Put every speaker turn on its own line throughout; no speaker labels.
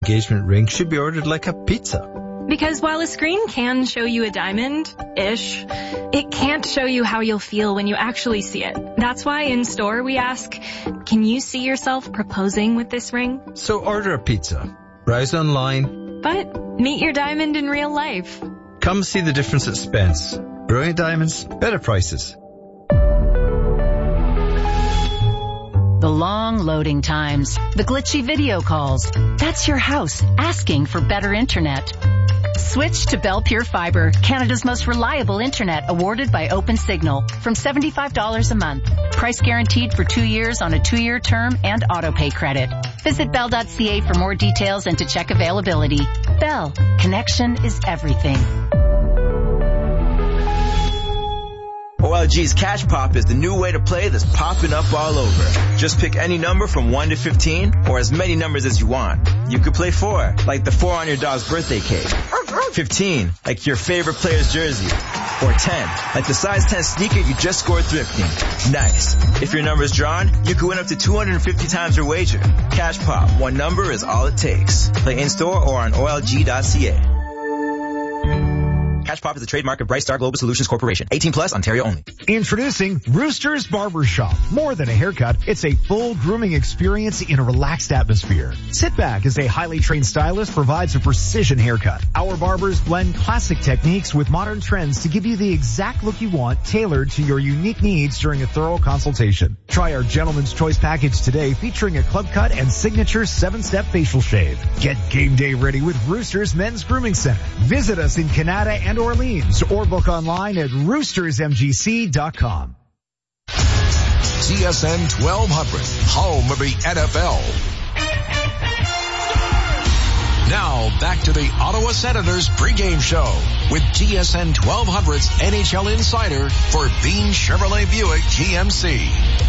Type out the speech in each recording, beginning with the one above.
Engagement ring should be ordered like a pizza.
Because while a screen can show you a diamond-ish, it can't show you how you'll feel when you actually see it. That's why in store we ask, can you see yourself proposing with this ring?
So order a pizza, browse online,
but meet your diamond in real life.
Come see the difference at Spence. Brilliant diamonds, better prices.
The long loading times, the glitchy video calls. That's your house asking for better internet. Switch to Bell Pure Fiber, Canada's most reliable internet, awarded by OpenSignal, from $75 a month. Price guaranteed for 2 years on a 2-year term and autopay credit. Visit bell.ca for more details and to check availability. Bell, connection is everything.
OLG's Cash Pop is the new way to play that's popping up all over. Just pick any number from 1 to 15 or as many numbers as you want. You could play 4, like the 4 on your dog's birthday cake. 15, like your favorite player's jersey. Or 10, like the size 10 sneaker you just scored thrifting. Nice. If your number's drawn, you could win up to 250 times your wager. Cash Pop, one number is all it takes. Play in-store or on OLG.ca. Cash Pop is a trademark of Bright Star Global Solutions Corporation. 18 plus, Ontario only.
Introducing Rooster's Barbershop. More than a haircut, it's a full grooming experience in a relaxed atmosphere. Sit back as a highly trained stylist provides a precision haircut. Our barbers blend classic techniques with modern trends to give you the exact look you want, tailored to your unique needs during a thorough consultation. Try our Gentleman's Choice package today, featuring a club cut and signature 7-step facial shave. Get game day ready with Rooster's Men's Grooming Center. Visit us in Canada and Orleans or book online at roostersmgc.com.
TSN 1200, home of the NFL. Now back to the Ottawa Senators pregame show with TSN 1200's NHL insider for Bean Chevrolet Buick GMC.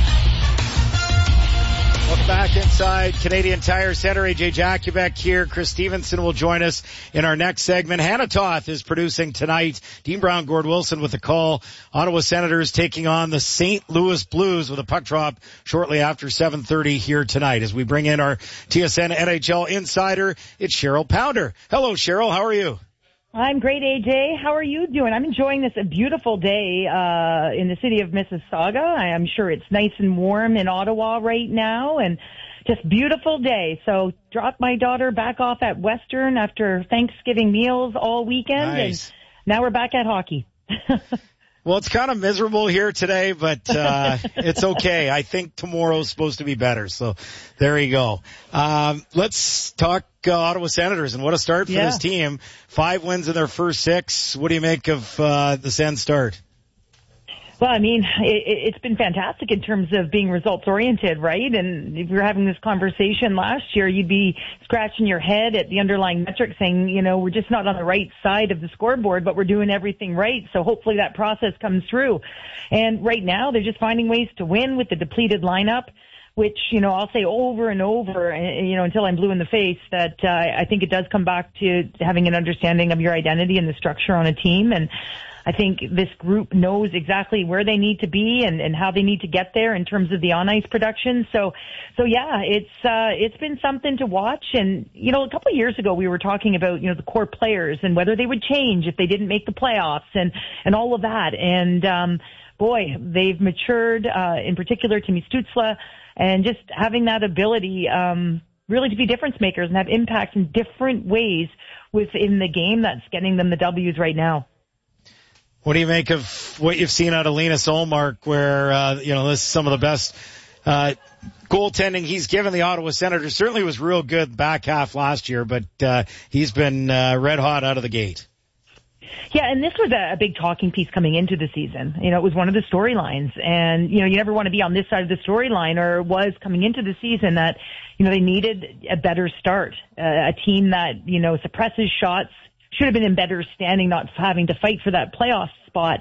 Welcome back inside Canadian Tire Center. AJ Jakubek here. Chris Stevenson will join us in our next segment. Hannah Toth is producing tonight. Dean Brown, Gord Wilson with the call. Ottawa Senators taking on the St. Louis Blues with a puck drop shortly after 7:30 here tonight. As we bring in our TSN NHL insider, it's Cheryl Pounder. Hello, Cheryl. How are you?
I'm great, AJ. How are you doing? I'm enjoying this beautiful day in the city of Mississauga. I'm sure it's nice and warm in Ottawa right now, and just beautiful day. So dropped my daughter back off at Western after Thanksgiving meals all weekend,
nice.
And now we're back at hockey.
Well, it's kind of miserable here today, but it's okay. I think tomorrow's supposed to be better, so there you go. Let's talk Ottawa Senators, and what a start for this team. 5 wins in their first 6. What do you make of the Sens start?
Well, I mean, it's been fantastic in terms of being results-oriented, right? And if we were having this conversation last year, you'd be scratching your head at the underlying metrics saying, you know, we're just not on the right side of the scoreboard, but we're doing everything right. So hopefully that process comes through. And right now, they're just finding ways to win with the depleted lineup, which, you know, I'll say over and over, you know, until I'm blue in the face, that I think it does come back to having an understanding of your identity and the structure on a team. And I think this group knows exactly where they need to be and how they need to get there in terms of the on-ice production. So yeah, it's been something to watch. And, you know, a couple of years ago we were talking about, you know, the core players and whether they would change if they didn't make the playoffs and all of that. And, boy, they've matured, in particular Timmy Stützle, and just having that ability, really to be difference makers and have impacts in different ways within the game that's getting them the W's right now.
What do you make of what you've seen out of Linus Ullmark, where, you know, this is some of the best goaltending he's given the Ottawa Senators? Certainly was real good back half last year, but he's been red hot out of the gate.
Yeah, and this was a big talking piece coming into the season. You know, it was one of the storylines, and, you know, you never want to be on this side of the storyline, or was coming into the season that, you know, they needed a better start, a team that, you know, suppresses shots, should have been in better standing, not having to fight for that playoff spot.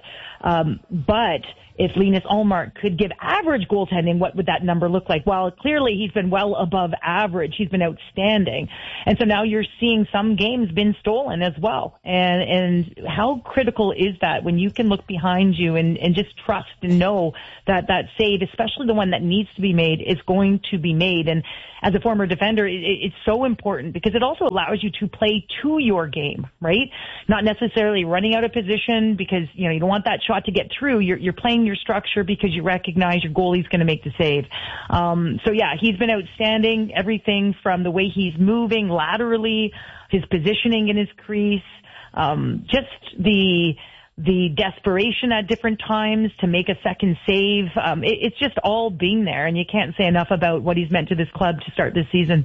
But if Linus Ullmark could give average goaltending, what would that number look like? Well, clearly he's been well above average. He's been outstanding. And so now you're seeing some games been stolen as well. And how critical is that when you can look behind you and just trust and know that that save, especially the one that needs to be made, is going to be made. And as a former defender, it's so important because it also allows you to play to your game, right? Not necessarily running out of position because, you know, you don't want that shot to get through. You're playing your structure because you recognize your goalie's going to make the save. So yeah, he's been outstanding. Everything from the way he's moving laterally, his positioning in his crease, just the desperation at different times to make a second save. It's just all being there, and you can't say enough about what he's meant to this club to start this season.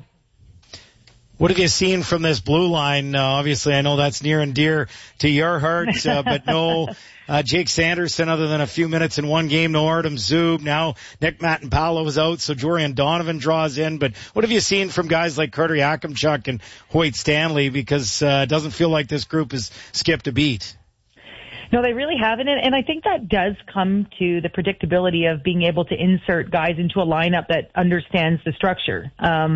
What have you seen from this blue line? Obviously, I know that's near and dear to your heart, but no Jake Sanderson other than a few minutes in one game, no Artem Zub. Now Nick Matenpalo is out, so Jorian Donovan draws in. But what have you seen from guys like Carter Yakimchuk and Hoyt Stanley? Because it doesn't feel like this group has skipped a beat.
No, they really haven't. And I think that does come to the predictability of being able to insert guys into a lineup that understands the structure.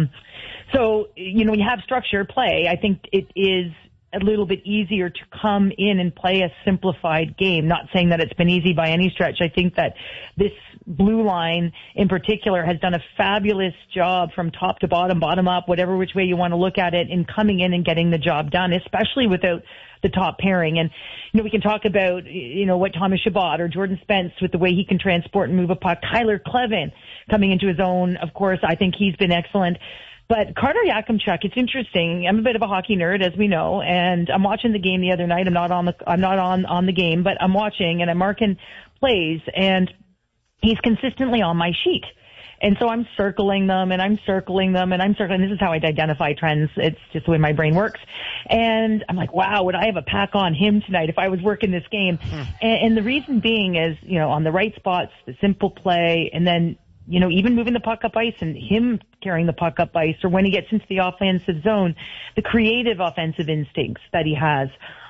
So, you know, when you have structure play, I think it is a little bit easier to come in and play a simplified game. Not saying that it's been easy by any stretch. I think that this blue line in particular has done a fabulous job from top to bottom, bottom up, whatever which way you want to look at it, in coming in and getting the job done, especially without the top pairing. And, you know, we can talk about, you know, what Thomas Chabot or Jordan Spence with the way he can transport and move a puck. Tyler Klevin coming into his own. Of course, I think he's been excellent. But Carter Yakimchuk, it's interesting. I'm a bit of a hockey nerd, as we know, and I'm watching the game the other night. I'm not on the game, but I'm watching and I'm marking plays, and he's consistently on my sheet. And so I'm circling them and I'm circling them and I'm circling. This is how I identify trends. It's just the way my brain works. And I'm like, wow, would I have a pack on him tonight if I was working this game? And the reason being is, you know, on the right spots, the simple play, and then, you know, even moving the puck up ice and him carrying the puck up ice, or when he gets into the offensive zone, the creative offensive instincts that he has,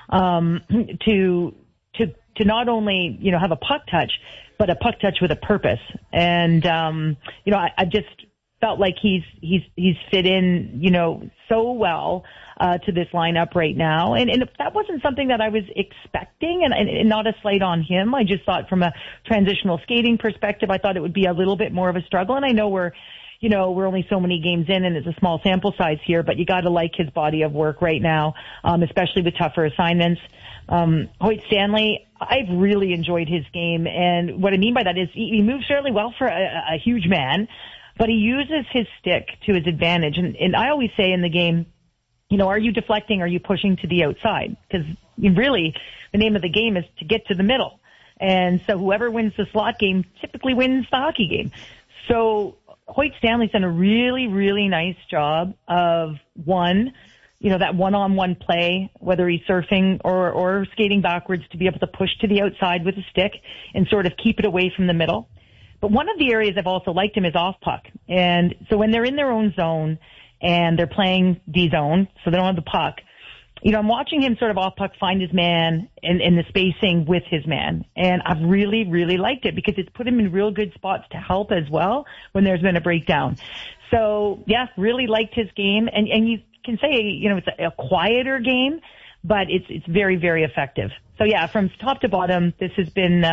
to not only, you know, have a puck touch, but a puck touch with a purpose. And, you know, I just felt like he's fit in, you know, so well, to this lineup right now. And that wasn't something that I was expecting, and not a slight on him. I just thought from a transitional skating perspective, I thought it would be a little bit more of a struggle. And I know we're only so many games in and it's a small sample size here, but you got to like his body of work right now, especially with tougher assignments. Hoyt Stanley, I've really enjoyed his game. And what I mean by that is he moves fairly well for a huge man, but he uses his stick to his advantage. And I always say in the game, you know, are you deflecting? Are you pushing to the outside? Because really, the name of the game is to get to the middle. And so whoever wins the slot game typically wins the hockey game. So Hoyt Stanley's done a really, really nice job of that one-on-one play, whether he's surfing or skating backwards, to be able to push to the outside with a stick and sort of keep it away from the middle. But one of the areas I've also liked him is off puck. And so when they're in their own zone and they're playing D-zone, so they don't have the puck, you know, I'm watching him sort of off puck find his man in the spacing with his man. And I've really, really liked it because it's put him in real good spots to help as well when there's been a breakdown. So, yeah, really liked his game. And you can say, you know, it's a quieter game, but it's very, very effective. So, yeah, from top to bottom, this has been,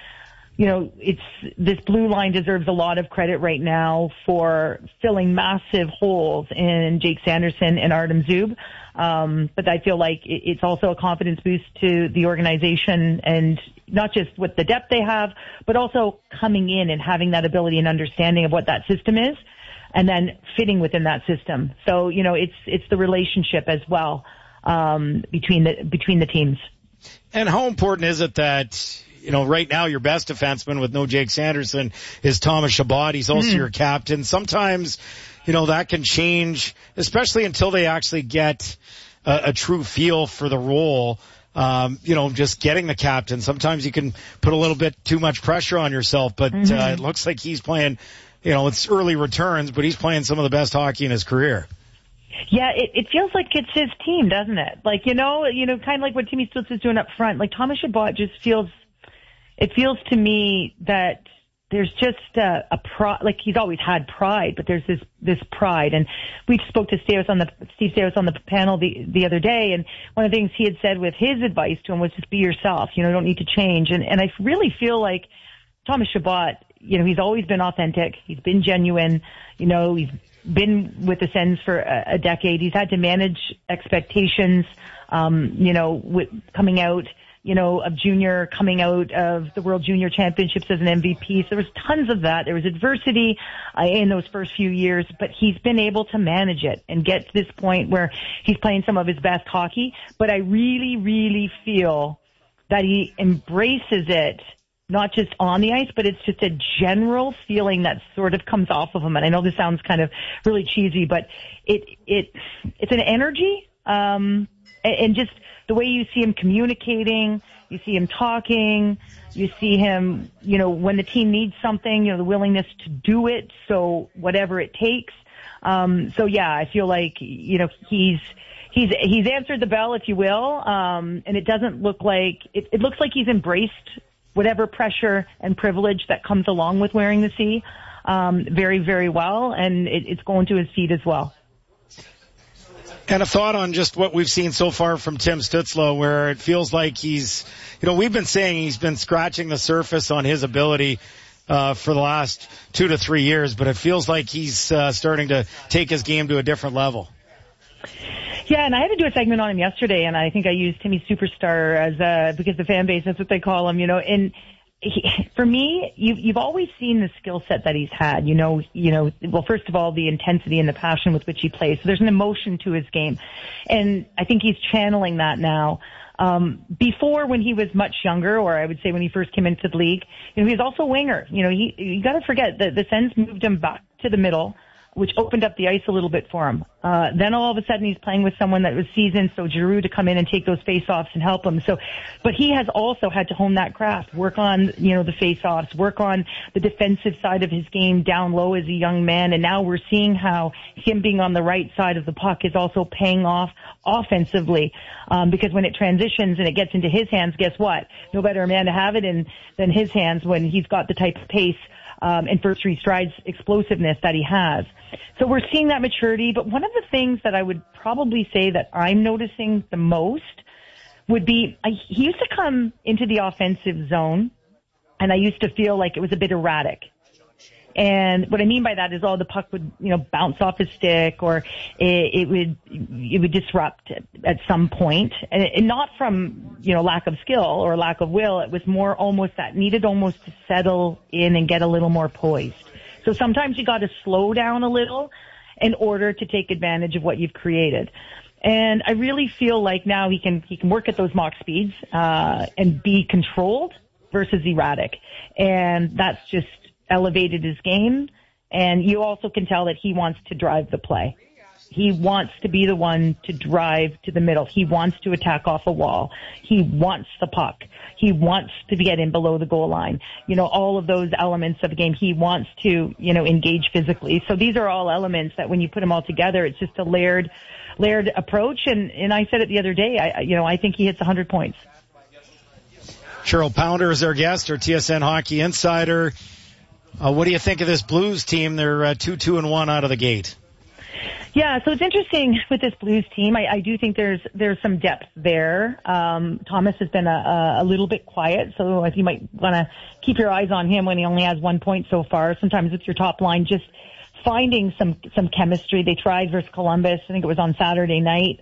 this blue line deserves a lot of credit right now for filling massive holes in Jake Sanderson and Artem Zub. But I feel like it's also a confidence boost to the organization, and not just with the depth they have, but also coming in and having that ability and understanding of what that system is and then fitting within that system. So, you know, it's the relationship as well, between the teams.
And how important is it that, you know, right now your best defenseman with no Jake Sanderson is Thomas Chabot. He's also your captain. Sometimes, you know, that can change, especially until they actually get a true feel for the role. You know, just getting the captain. Sometimes you can put a little bit too much pressure on yourself, but it looks like he's playing, you know, it's early returns, but he's playing some of the best hockey in his career.
Yeah, it feels like it's his team, doesn't it? Like, kind of like what Timmy Stutz is doing up front. Like Thomas Chabot it feels to me that there's just a pride, like he's always had pride, but there's this pride. And we spoke to Steve Staios on the panel the other day, and one of the things he had said with his advice to him was just be yourself, don't need to change. And I really feel like Thomas Chabot, he's always been authentic. He's been genuine. He's been with the Sens for a decade. He's had to manage expectations, coming out, of junior, coming out of the World Junior Championships as an MVP. So there was tons of that. There was adversity in those first few years, but he's been able to manage it and get to this point where he's playing some of his best hockey. But I really, really feel that he embraces it, not just on the ice, but it's just a general feeling that sort of comes off of him. And I know this sounds kind of really cheesy, but it's an energy, and just the way you see him communicating, you see him talking, you see him, when the team needs something, the willingness to do it. So whatever it takes. I feel like, he's answered the bell, if you will. And it doesn't look like, it looks like he's embraced whatever pressure and privilege that comes along with wearing the C, very, very well. And it's going to his feet as well.
And a thought on just what we've seen so far from Tim Stützle, where it feels like he's, we've been saying he's been scratching the surface on his ability for the last 2 to 3 years, but it feels like he's starting to take his game to a different level.
Yeah, and I had to do a segment on him yesterday, and I think I used Timmy Superstar because the fan base, that's what they call him, and for me, you've always seen the skill set that he's had. Well, first of all, the intensity and the passion with which he plays. So there's an emotion to his game, and I think he's channeling that now. Before, when he was much younger, or I would say when he first came into the league, he was also a winger. You got to forget that the Sens moved him back to the middle, which opened up the ice a little bit for him. Then all of a sudden he's playing with someone that was seasoned, so Giroux to come in and take those face-offs and help him. But he has also had to hone that craft, work on, the face-offs, work on the defensive side of his game down low as a young man. And now we're seeing how him being on the right side of the puck is also paying off offensively. Because when it transitions and it gets into his hands, guess what? No better a man to have it in than his hands when he's got the type of pace and first three strides explosiveness that he has. So we're seeing that maturity. But one of the things that I would probably say that I'm noticing the most would be he used to come into the offensive zone, and I used to feel like it was a bit erratic. And what I mean by that is the puck would, bounce off his stick, or it would disrupt at some point. And not from, lack of skill or lack of will. It was more almost that needed almost to settle in and get a little more poised. So sometimes you got to slow down a little in order to take advantage of what you've created. And I really feel like now he can work at those mock speeds, and be controlled versus erratic. And that's just elevated his game, and you also can tell that he wants to drive the play. He wants to be the one to drive to the middle. He wants to attack off a wall. He wants the puck. He wants to get in below the goal line. All of those elements of the game. He wants to, engage physically. So these are all elements that when you put them all together, it's just a layered approach. And I said it the other day, I think he hits 100 points.
Cheryl Pounder is our guest, our TSN Hockey Insider. What do you think of this Blues team? They're 2-2-1 out of the gate.
Yeah, so it's interesting with this Blues team. I do think there's some depth there. Thomas has been a little bit quiet, so you might want to keep your eyes on him when he only has 1 point so far. Sometimes it's your top line just finding some chemistry. They tried versus Columbus. I think it was on Saturday night,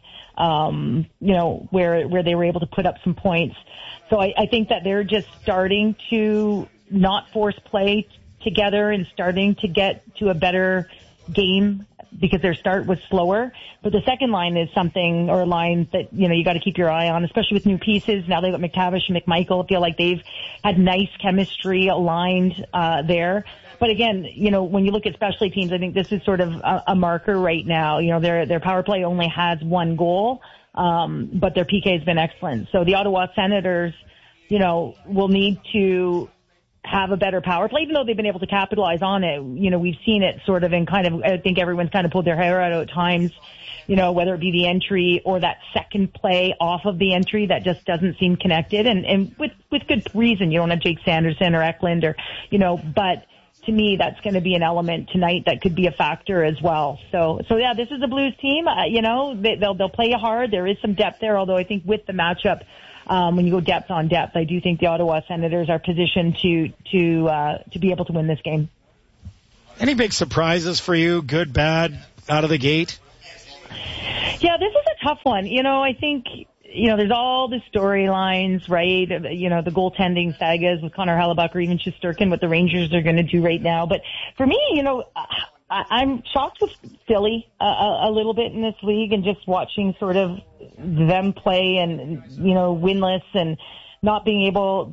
where they were able to put up some points. So I think that they're just starting to not force play together and starting to get to a better game because their start was slower. But the second line is something, or a line that, you got to keep your eye on, especially with new pieces. Now they've got McTavish and McMichael. I feel like they've had nice chemistry aligned there. But again, when you look at specialty teams, I think this is sort of a marker right now. Their power play only has 1 goal, but their PK has been excellent. So the Ottawa Senators, will need to have a better power play, even though they've been able to capitalize on it. You know, we've seen it sort of in kind of, I think everyone's kind of pulled their hair out at times, you know, whether it be the entry or that second play off of the entry that just doesn't seem connected. And with good reason. You don't have Jake Sanderson or Eklund or, you know, but to me, that's going to be an element tonight that could be a factor as well. So yeah, this is a Blues team. You know, they'll play you hard. There is some depth there, although I think with the matchup, when you go depth on depth, I do think the Ottawa Senators are positioned to be able to win this game.
Any big surprises for you, good, bad, out of the gate?
Yeah, this is a tough one. You know, I think, you know, there's all the storylines, right? You know, the goaltending sagas with Connor Hellebuyck or even Shesterkin, what the Rangers are going to do right now. But for me, you know, I'm shocked with Philly a little bit in this league, and just watching sort of them play and, you know, winless and not being able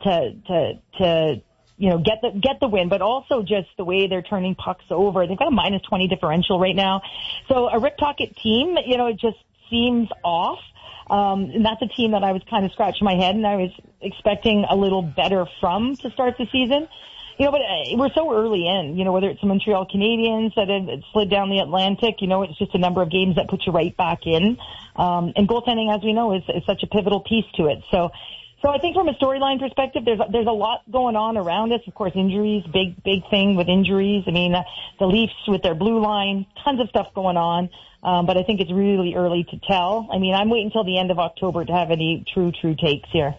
to you know, get the win, but also just the way they're turning pucks over. They've got a -20 differential right now. So a Rick Tocchet team, you know, it just seems off. And that's a team that I was kind of scratching my head and I was expecting a little better from to start the season. You know, but we're so early in, you know, whether it's the Montreal Canadiens that had slid down the Atlantic, you know, it's just a number of games that put you right back in. And goaltending, as we know, is such a pivotal piece to it. So I think from a storyline perspective, there's a lot going on around us. Of course, injuries, big thing with injuries. I mean, the Leafs with their blue line, tons of stuff going on. But I think it's really early to tell. I mean, I'm waiting until the end of October to have any true takes here.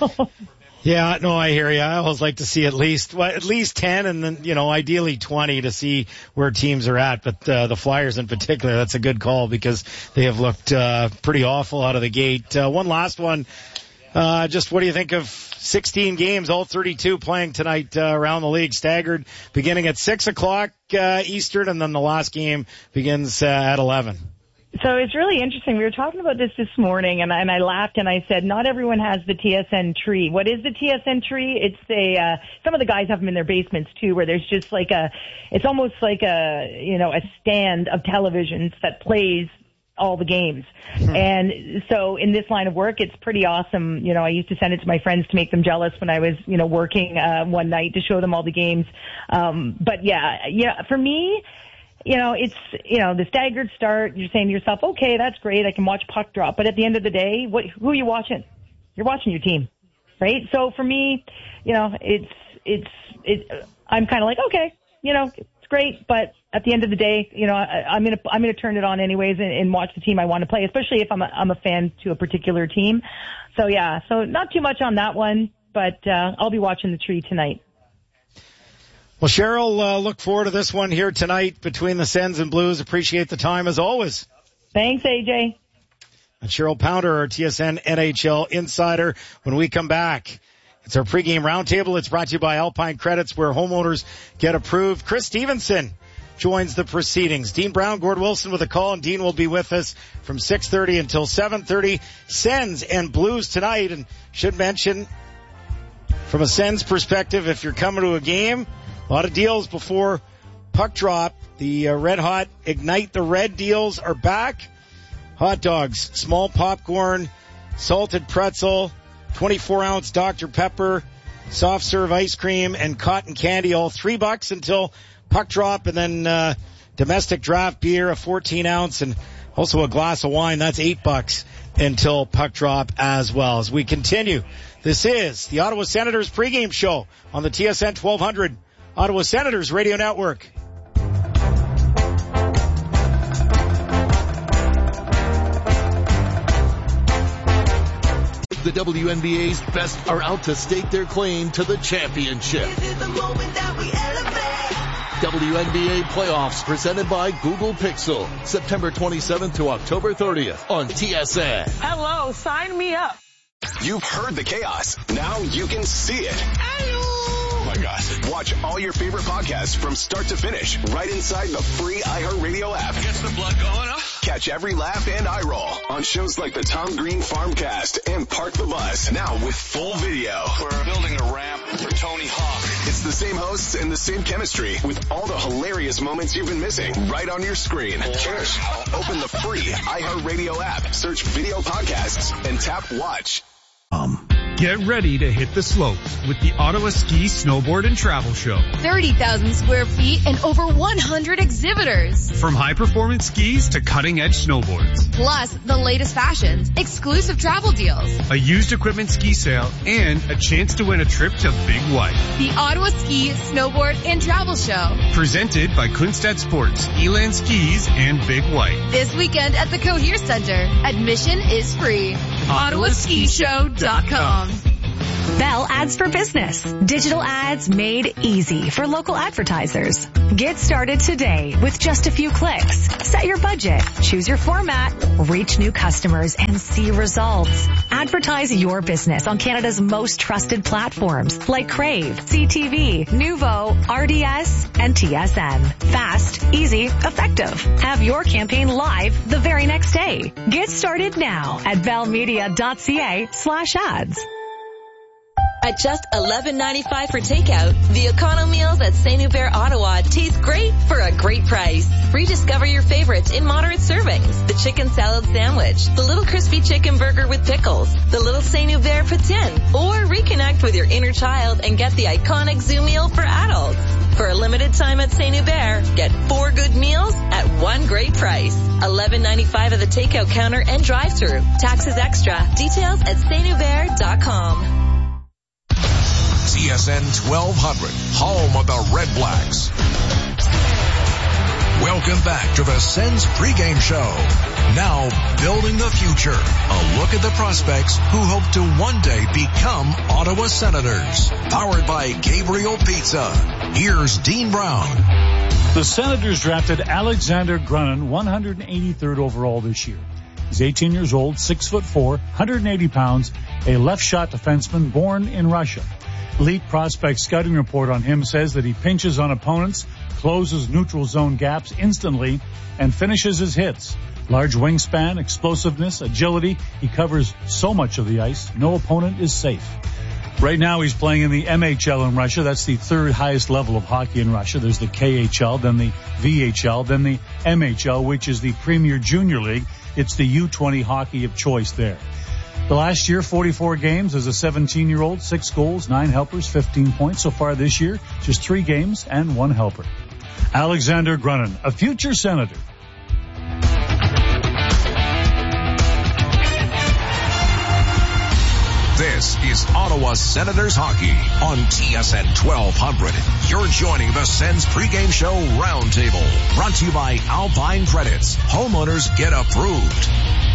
Yeah, no, I hear you. I always like to see at least 10 and then, you know, ideally 20 to see where teams are at. But the Flyers in particular, that's a good call because they have looked pretty awful out of the gate. One last one. Just what do you think of 16 games, all 32 playing tonight around the league, staggered beginning at 6 o'clock Eastern, and then the last game begins at 11.
So it's really interesting. We were talking about this morning, and I laughed and I said, not everyone has the TSN tree. What is the TSN tree? It's some of the guys have them in their basements too, where there's just like it's almost like a stand of televisions that plays all the games. And so in this line of work, it's pretty awesome. You know, I used to send it to my friends to make them jealous when I was, you know, working one night to show them all the games. But yeah, for me, you know, it's, you know, the staggered start, you're saying to yourself, okay, that's great, I can watch puck drop. But at the end of the day, who are you watching? You're watching your team, right? So for me, you know, I'm kind of like, okay, you know, it's great, but at the end of the day, you know, I'm gonna turn it on anyways and watch the team I want to play, especially if I'm a fan to a particular team. So yeah, so not too much on that one, but I'll be watching the tree tonight.
Well, Cheryl, look forward to this one here tonight between the Sens and Blues. Appreciate the time as always.
Thanks, AJ.
And Cheryl Pounder, our TSN NHL insider. When we come back, it's our pregame roundtable. It's brought to you by Alpine Credits, where homeowners get approved. Chris Stevenson joins the proceedings. Dean Brown, Gord Wilson with a call, and Dean will be with us from 6:30 until 7:30. Sens and Blues tonight, and should mention, from a Sens perspective, if you're coming to a game, a lot of deals before puck drop. The Red Hot Ignite the Red deals are back. Hot dogs, small popcorn, salted pretzel, 24-ounce Dr. Pepper, soft serve ice cream, and cotton candy, all $3 until puck drop, and then domestic draft beer, a 14-ounce, and also a glass of wine. That's $8 until puck drop as well. As we continue, this is the Ottawa Senators pregame show on the TSN 1200 Ottawa Senators Radio Network.
The WNBA's best are out to stake their claim to the championship. This is the moment that we elevate. WNBA playoffs presented by Google Pixel. September 27th to October 30th on TSN.
Hello, sign me up.
You've heard the chaos. Now you can see it. Oh my gosh. Watch all your favorite podcasts from start to finish right inside the free iHeartRadio app.
Gets the blood going, huh?
Catch every laugh and eye roll on shows like the Tom Green Farmcast and Park the Bus. Now with full video.
We're building a ramp for Tony Hawk.
It's the same hosts and the same chemistry with all the hilarious moments you've been missing right on your screen. Open the free iHeartRadio app, search video podcasts, and tap watch.
Get ready to hit the slopes with the Ottawa Ski, Snowboard, and Travel Show.
30,000 square feet and over 100 exhibitors.
From high-performance skis to cutting-edge snowboards.
Plus, the latest fashions, exclusive travel deals,
a used equipment ski sale, and a chance to win a trip to Big White.
The Ottawa Ski, Snowboard, and Travel Show.
Presented by Kunstad Sports, Eland Skis, and Big White.
This weekend at the Cohere Center. Admission is free. OttawaSkiShow.com.
Bell Ads for Business. Digital ads made easy for local advertisers. Get started today with just a few clicks. Set your budget, choose your format, reach new customers, and see results. Advertise your business on Canada's most trusted platforms like Crave, CTV, Nuvo, RDS, and TSN. Fast, easy, effective. Have your campaign live the very next day. Get started now at bellmedia.ca/ads.
At just $11.95 for takeout, the Econo Meals at St. Hubert, Ottawa taste great for a great price. Rediscover your favorites in moderate servings. The chicken salad sandwich, the little crispy chicken burger with pickles, the little St. Hubert poutine, or reconnect with your inner child and get the iconic Zoo meal for adults. For a limited time at St. Hubert, get 4 good meals at one great price. $11.95 at the takeout counter and drive-thru. Taxes extra. Details at sthubert.com.
TSN 1200, home of the Red Blacks. Welcome back to the Sens pregame show. Now, building the future. A look at the prospects who hope to one day become Ottawa Senators. Powered by Gabriel Pizza. Here's Dean Brown.
The Senators drafted Alexander Grunin, 183rd overall this year. He's 18 years old, 6'4", 180 pounds, a left shot defenseman born in Russia. Elite Prospect scouting report on him says that he pinches on opponents, closes neutral zone gaps instantly, and finishes his hits. Large wingspan, explosiveness, agility. He covers so much of the ice, no opponent is safe. Right now he's playing in the MHL in Russia. That's the third highest level of hockey in Russia. There's the KHL, then the VHL, then the MHL, which is the Premier Junior League. It's the U20 hockey of choice there. The last year, 44 games as a 17-year-old, 6 goals, 9 helpers, 15 points. So far this year, just 3 games and 1 helper. Alexander Grunin, a future Senator.
This is Ottawa Senators hockey on TSN 1200. You're joining the Sens pregame show roundtable, brought to you by Alpine Credits. Homeowners get approved.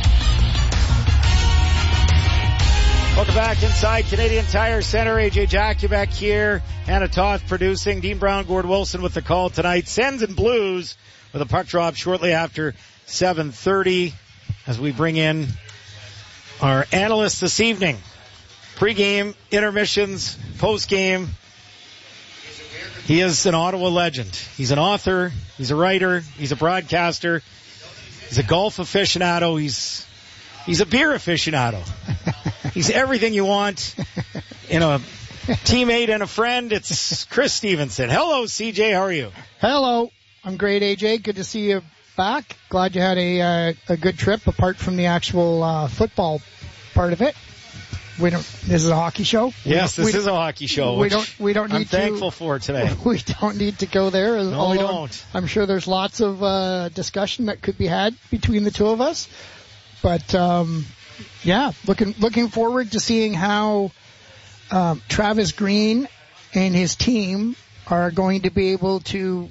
Welcome back inside Canadian Tire Center. AJ Jakubek here. Hannah Toth producing. Dean Brown, Gord Wilson with the call tonight. Sens and Blues with a puck drop shortly after 7:30 as we bring in our analysts this evening. Pre-game, intermissions, post-game. He is an Ottawa legend. He's an author. He's a writer. He's a broadcaster. He's a golf aficionado. He's a beer aficionado. He's everything you want in a teammate and a friend. It's Chris Stevenson. Hello, CJ. How are you?
Hello. I'm great, AJ. Good to see you back. Glad you had a good trip apart from the actual football part of it. This is a hockey show.
Yes, this is a hockey show.
We don't need
I'm thankful for today.
We don't need to go there.
No, we don't.
I'm sure there's lots of discussion that could be had between the two of us. But yeah, looking forward to seeing how Travis Green and his team are going to be able to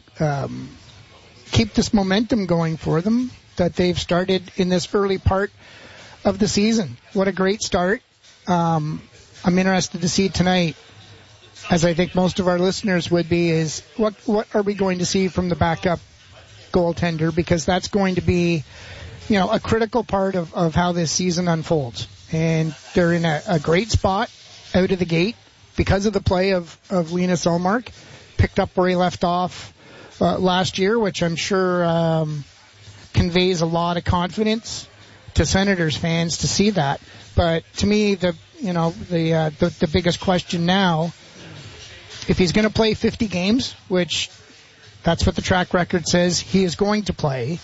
keep this momentum going for them that they've started in this early part of the season. What a great start. I'm interested to see tonight, as I think most of our listeners would be, is what are we going to see from the backup goaltender, because that's going to be, a critical part of how this season unfolds. And they're in a great spot out of the gate because of the play of Linus Ullmark. Picked up where he left off last year, which I'm sure conveys a lot of confidence to Senators fans to see that. But to me, the biggest question now, if he's going to play 50 games, which that's what the track record says he is going to play,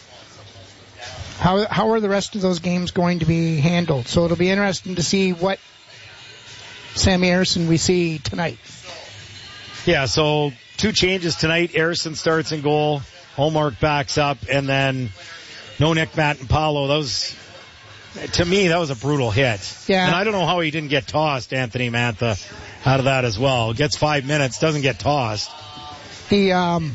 how are the rest of those games going to be handled? So it'll be interesting to see what Sammy Harrison we see tonight.
Yeah, so 2 changes tonight. Harrison starts in goal. Hallmark backs up, and then no Nick Matanpalo. To me, that was a brutal hit.
Yeah.
And I don't know how he didn't get tossed, Anthony Mantha, out of that as well. Gets 5 minutes, doesn't get tossed.
The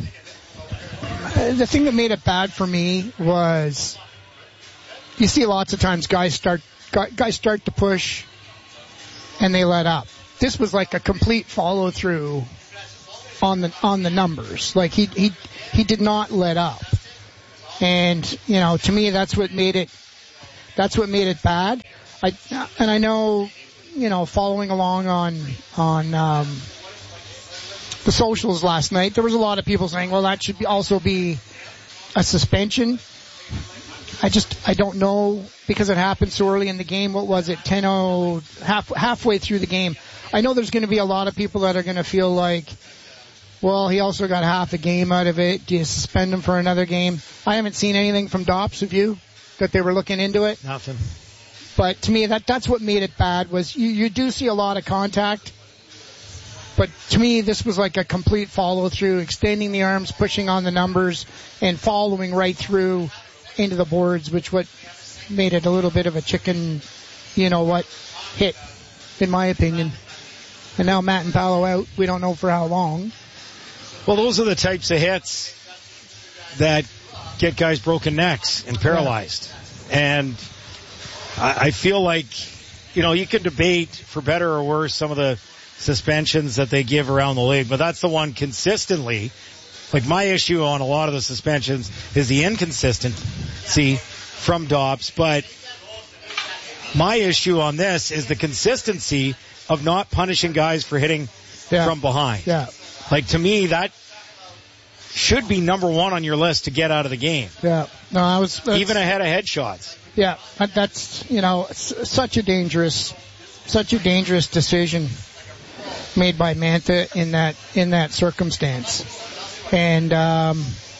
thing that made it bad for me was you see lots of times guys start to push and they let up. This was like a complete follow through on the numbers. Like he did not let up. And to me that's what made it bad. I know, following along on the socials last night, there was a lot of people saying, well, that should also be a suspension. I don't know, because it happened so early in the game. What was it? 10-0, halfway through the game. I know there's going to be a lot of people that are going to feel like, well, he also got half a game out of it. Do you suspend him for another game? I haven't seen anything from Dops, have you? That they were looking into it?
Nothing.
But to me, that's what made it bad, was you do see a lot of contact. But to me, this was like a complete follow-through, extending the arms, pushing on the numbers, and following right through into the boards, which what made it a little bit of a chicken, hit, in my opinion. And now Matanpalo out. We don't know for how long.
Well, those are the types of hits that get guys broken necks and paralyzed. Yeah. And I feel like, you can debate for better or worse some of the suspensions that they give around the league, but that's the one consistently. Like, my issue on a lot of the suspensions is the inconsistency from Dobbs, but my issue on this is the consistency of not punishing guys for hitting from behind.
Yeah.
Like, to me, that should be number one on your list to get out of the game.
Yeah. No, that's
even ahead of headshots.
Yeah, that's, such a dangerous decision made by Mantha in that circumstance. And I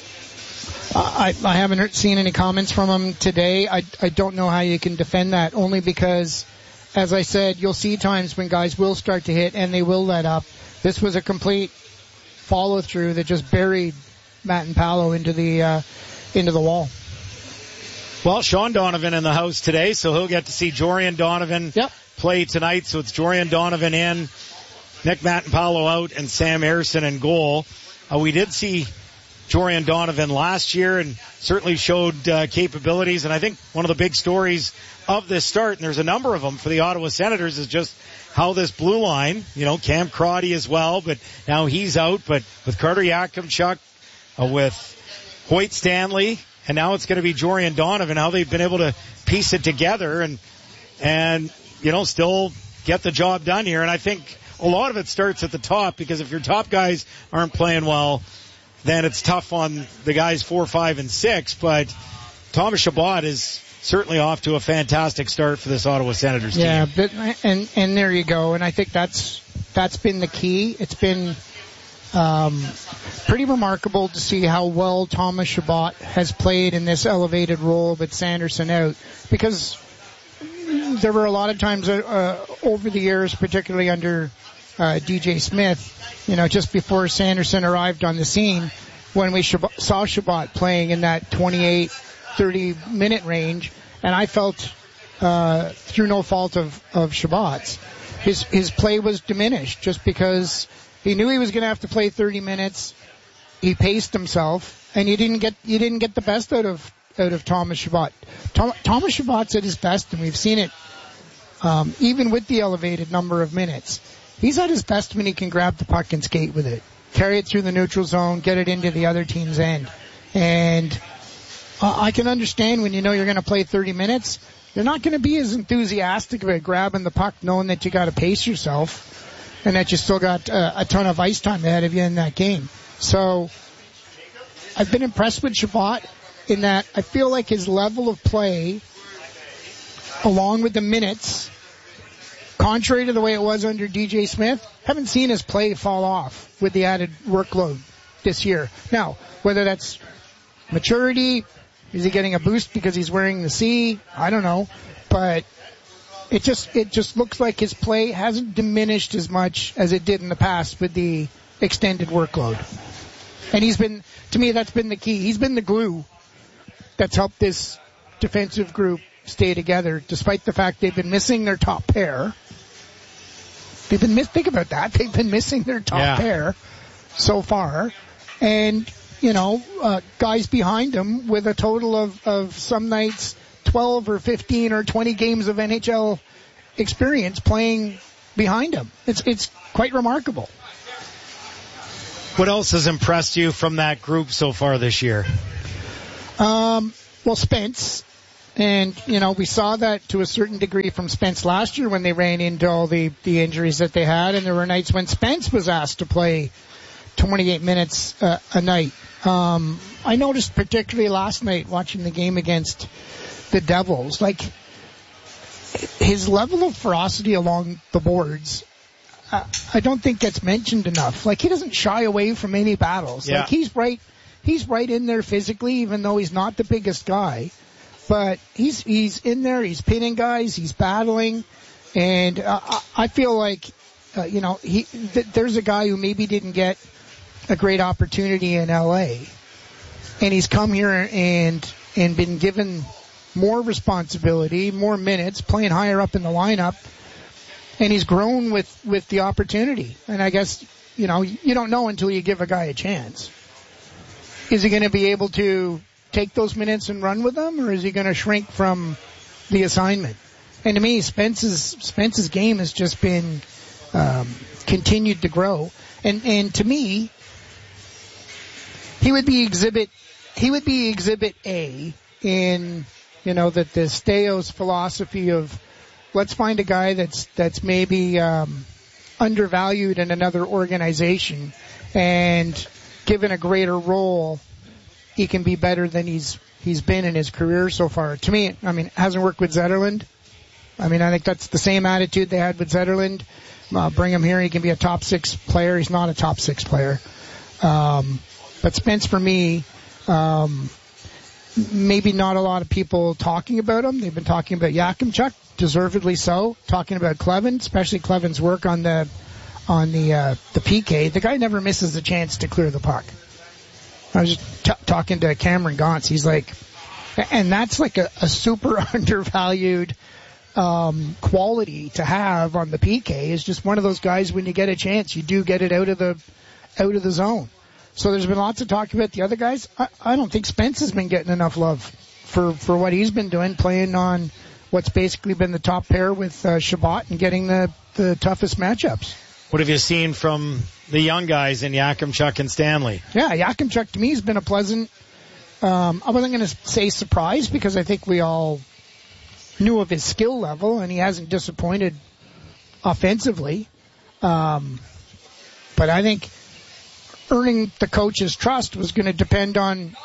haven't seen any comments from him today. I don't know how you can defend that, only because, as I said, you'll see times when guys will start to hit and they will let up. This was a complete follow-through that just buried Matanpalo into the wall.
Well, Sean Donovan in the house today, so he'll get to see Jorian Donovan play tonight. So it's Jorian Donovan in, Nick Matanpalo out, and Sam Harrison in goal. We did see Jorian Donovan last year and certainly showed capabilities. And I think one of the big stories of this start, and there's a number of them for the Ottawa Senators, is just how this blue line, Cam Crotty as well, but now he's out. But with Carter Yakimchuk, with Hoyt Stanley, and now it's going to be Jorian Donovan, how they've been able to piece it together and still get the job done here. And I think a lot of it starts at the top, because if your top guys aren't playing well, then it's tough on the guys 4, 5, and 6. But Thomas Chabot is certainly off to a fantastic start for this Ottawa Senators team.
Yeah, and there you go. And I think that's been the key. It's been pretty remarkable to see how well Thomas Chabot has played in this elevated role with Sanderson out, because there were a lot of times over the years, particularly under DJ Smith, just before Sanderson arrived on the scene, when we saw Chabot playing in that 28, 30-minute range, and I felt, through no fault of Chabot's, his play was diminished just because he knew he was going to have to play 30 minutes. He paced himself, and you didn't get the best out of Thomas Chabot. Thomas Chabot's at his best, and we've seen it, even with the elevated number of minutes. He's at his best when he can grab the puck and skate with it, carry it through the neutral zone, get it into the other team's end. And I can understand when you're going to play 30 minutes, you're not going to be as enthusiastic about grabbing the puck knowing that you got to pace yourself and that you still got a ton of ice time ahead of you in that game. So I've been impressed with Chabot in that I feel like his level of play, along with the minutes, contrary to the way it was under DJ Smith, haven't seen his play fall off with the added workload this year. Now, whether that's maturity, is he getting a boost because he's wearing the C? I don't know. But it just looks like his play hasn't diminished as much as it did in the past with the extended workload. And to me, that's been the key. He's been the glue that's helped this defensive group stay together, despite the fact they've been missing their top pair. Think about that. They've been missing their top pair so far. And, guys behind him with a total of some nights 12 or 15 or 20 games of NHL experience playing behind him. It's quite remarkable.
What else has impressed you from that group so far this year?
Well, Spence. And, we saw that to a certain degree from Spence last year when they ran into all the injuries that they had. And there were nights when Spence was asked to play 28 minutes a night. I noticed particularly last night watching the game against the Devils, like his level of ferocity along the boards, I don't think gets mentioned enough. Like he doesn't shy away from any battles.
Yeah.
Like he's right in there physically, even though he's not the biggest guy. But he's in there, he's pinning guys, he's battling, and I feel like, there's a guy who maybe didn't get a great opportunity in LA, and he's come here and been given more responsibility, more minutes, playing higher up in the lineup, and he's grown with the opportunity. And I guess, you don't know until you give a guy a chance. Is he going to be able to take those minutes and run with them, or is he going to shrink from the assignment? And to me, Spence's game has just been continued to grow. And to me, he would be exhibit A in that the Steos philosophy of let's find a guy that's maybe undervalued in another organization, and given a greater role, he can be better than he's been in his career so far. To me, it hasn't worked with Zetterlund. I think that's the same attitude they had with Zetterlund. Bring him here, he can be a top 6 player. He's not a top 6 player. But Spence, for me, maybe not a lot of people talking about him. They've been talking about Yakimchuk, deservedly so. Talking about Clevin, especially Clevin's work on the PK. The guy never misses a chance to clear the puck. I was just talking to Cameron Gauntz. He's like, and that's like a super undervalued quality to have on the PK. Is just one of those guys, when you get a chance, you do get it out of the zone. So there's been lots of talk about the other guys. I don't think Spence has been getting enough love for what he's been doing, playing on what's basically been the top pair with Shabbat and getting the toughest matchups.
What have you seen from the young guys in Yakimchuk and Stanley?
Yeah, Yakimchuk to me has been a pleasant, I wasn't going to say surprise, because I think we all knew of his skill level, and he hasn't disappointed offensively. But I think earning the coach's trust was going to depend on,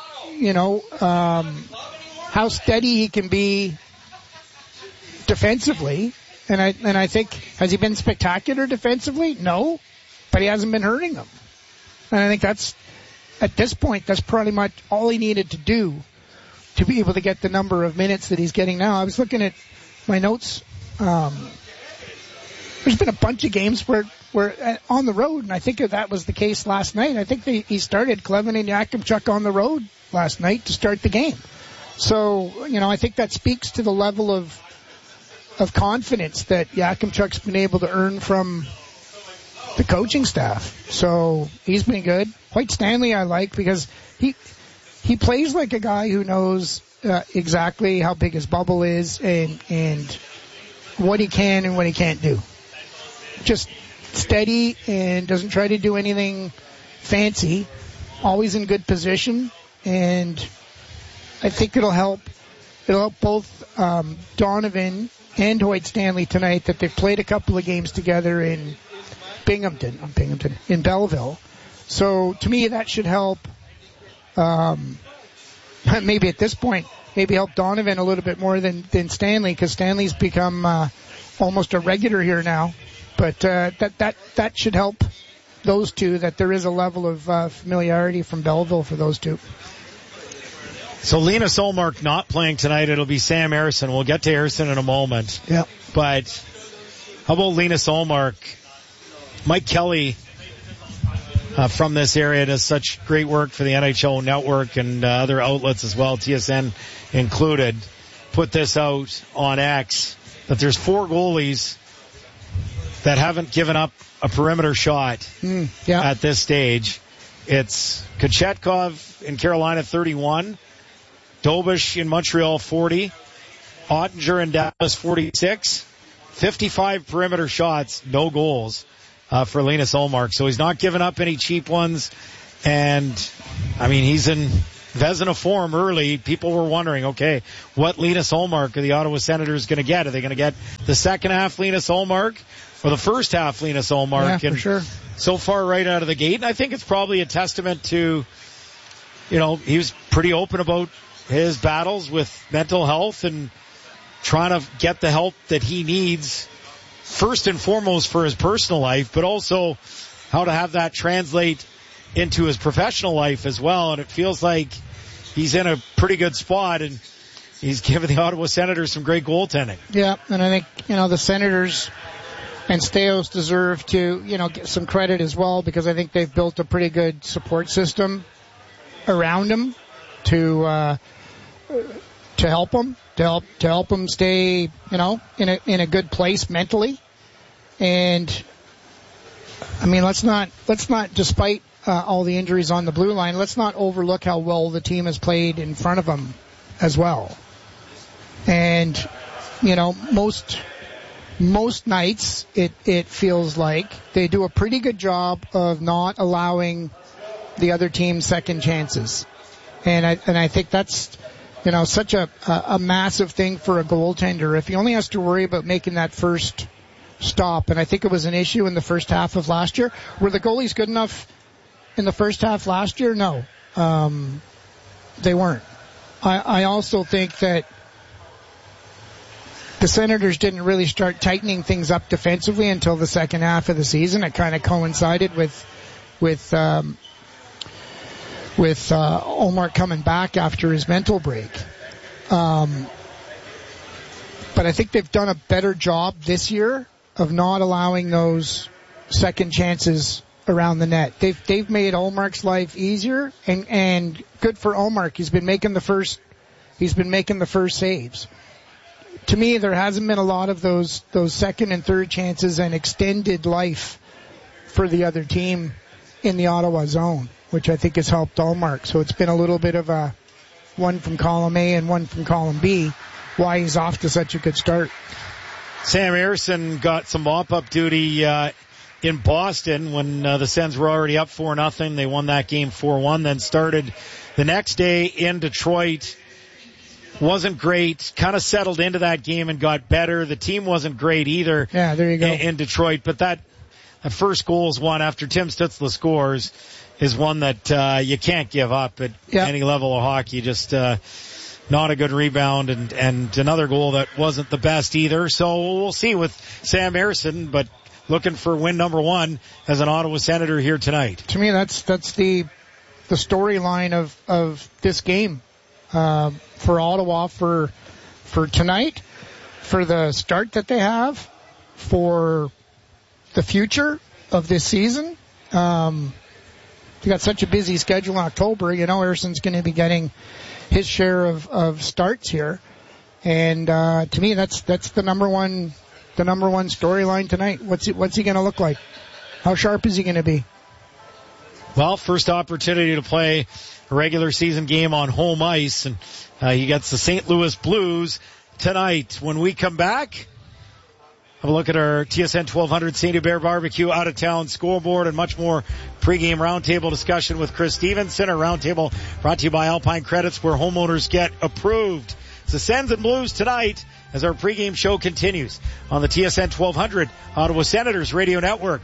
how steady he can be defensively. And I think, has he been spectacular defensively? No, but he hasn't been hurting them. And I think at this point, that's pretty much all he needed to do to be able to get the number of minutes that he's getting now. I was looking at my notes. There's been a bunch of games where on the road, and I think that was the case last night. I think he started Clevin and Yakimchuk on the road last night to start the game. So, I think that speaks to the level of confidence that Yakimchuk's been able to earn from the coaching staff. So he's been good. Hoyt Stanley I like, because he plays like a guy who knows exactly how big his bubble is and what he can and what he can't do. Just steady and doesn't try to do anything fancy. Always in good position, and I think it'll help both Donovan and Hoyt Stanley tonight that they've played a couple of games together in in Belleville. So to me, that should help. Maybe at this point, help Donovan a little bit more than Stanley, because Stanley's become almost a regular here now. But that should help those two. That there is a level of familiarity from Belleville for those two.
So Linus Ullmark not playing tonight. It'll be Sam Ersson. We'll get to Ersson in a moment.
Yeah.
But how about Linus Ullmark? Mike Kelly from this area does such great work for the NHL Network and other outlets as well, TSN included. Put this out on X that there's 4 goalies that haven't given up a perimeter shot at this stage. It's Kochetkov in Carolina, 31. Dobish in Montreal, 40. Ottinger in Dallas, 46. 55 perimeter shots, no goals for Linus Ullmark. So he's not giving up any cheap ones. And, I mean, he's in Vezina form early. People were wondering, okay, what Linus Ullmark are the Ottawa Senators going to get? Are they going to get the second half Linus Ullmark or the first half Linus Ullmark?
Yeah, for sure.
So far right out of the gate. And I think it's probably a testament to, he was pretty open about his battles with mental health and trying to get the help that he needs first and foremost for his personal life, but also how to have that translate into his professional life as well. And it feels like he's in a pretty good spot, and he's given the Ottawa Senators some great goaltending.
Yeah, and I think, the Senators and Staios deserve to, get some credit as well, because I think they've built a pretty good support system around him to help him, to help him stay, in a good place mentally. And I mean, let's not, despite all the injuries on the blue line, let's not overlook how well the team has played in front of him as well. And, most nights it feels like they do a pretty good job of not allowing the other team second chances. And I think that's, such a massive thing for a goaltender. If he only has to worry about making that first stop, and I think it was an issue in the first half of last year. Were the goalies good enough in the first half last year? No. They weren't. I also think that the Senators didn't really start tightening things up defensively until the second half of the season. It kind of coincided with Ullmark coming back after his mental break. But I think they've done a better job this year of not allowing those second chances around the net. They've made Ullmark's life easier, and good for Ullmark. He's been making the first saves. To me, there hasn't been a lot of those second and third chances and extended life for the other team in the Ottawa zone, which I think has helped Ullmark. So it's been a little bit of a one from column A and one from column B, why he's off to such a good start.
Sam Ersson got some mop-up duty in Boston when the Sens were already up 4-0. They won that game 4-1, then started the next day in Detroit. Wasn't great, kind of settled into that game and got better. The team wasn't great either.
Yeah, there you go.
In Detroit, but that first goal is one after Tim Stützle scores is one that you can't give up at any level of hockey. Just not a good rebound and another goal that wasn't the best either. So we'll see with Sam Ersson, but looking for win number 1 as an Ottawa Senator here tonight.
To me, that's the storyline of this game for Ottawa for tonight, for the start that they have, for the future of this season. They got such a busy schedule in October. Ersson's going to be getting his share of starts here, and to me, that's the number one storyline tonight. What's he going to look like? How sharp is he going to be?
Well, first opportunity to play a regular season game on home ice, and he gets the St. Louis Blues tonight. When we come back, have a look at our TSN 1200 St. Hubert Barbecue out-of-town scoreboard and much more pregame roundtable discussion with Chris Stevenson. Our roundtable brought to you by Alpine Credits, where homeowners get approved. It's the Sens and Blues tonight as our pregame show continues on the TSN 1200 Ottawa Senators Radio Network.